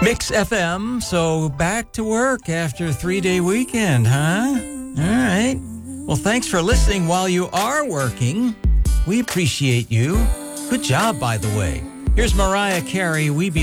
Mix FM, so back to work after a 3-day weekend, huh? All right. Well, thanks for listening while you are working. We appreciate you. Good job, by the way. Here's Mariah Carey, We Be